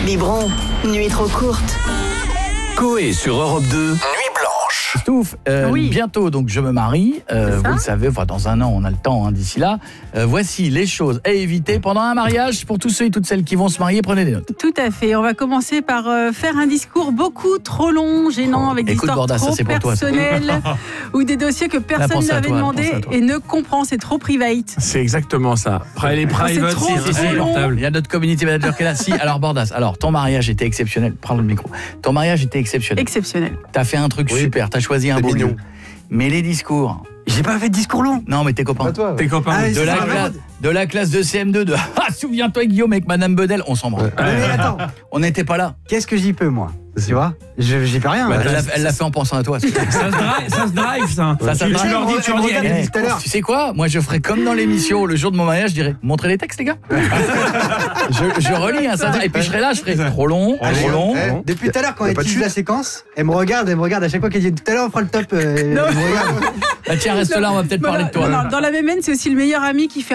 Biberon, nuit trop courte. Coé sur Europe 2, Nuit Blanche. Stouff, Oui. bientôt donc je me marie, vous le savez, enfin, dans un an on a le temps d'ici là. Voici les choses à éviter pendant un mariage pour tous ceux et toutes celles qui vont se marier, prenez des notes. Tout à fait. On va commencer par faire un discours beaucoup trop long, gênant, avec des Écoute, histoires Bordas, ça, trop c'est pour toi, ça. personnelles ou des dossiers que personne pense à n'avait toi, demandé pense à toi. et ne comprend. C'est trop private. C'est exactement ça. Les private, trop c'est long. insupportable. Il y a notre community manager qui est là. Si, alors Bordas, alors ton mariage était exceptionnel. Prends le micro. Ton mariage était exceptionnel. Exceptionnel. T'as fait un truc super, t'as choisi un beau mignon. lieu. Mais les discours, J'ai pas fait de discours long. non mais tes copains. Pas toi. Tes copains. Ah, De la classe de CM2 de souviens-toi Guillaume avec Madame Bedel, on s'en branle. Mais attends, On n'était pas là. qu'est-ce que j'y peux, moi? Tu vois? J'y peux rien. Bah, Elle l'a fait en pensant à toi. Ça se drive, ça. Ça Tu drive. leur dis, tu leur dis, Regarde, allez, dit tout à l'heure. Tu sais quoi? Moi je ferais comme dans l'émission le jour de mon mariage, je dirais montrez les textes les gars. je relis ça et puis je serai là, je ferai trop long, trop long. Depuis tout à l'heure, quand Y a elle pas de utilise chute. la séquence, elle me regarde à chaque fois qu'elle dit tout à l'heure, on fera le top. Elle me regarde. Bah, tiens, reste là, on va peut-être parler de toi. Dans la même haine, c'est aussi le meilleur ami qui fait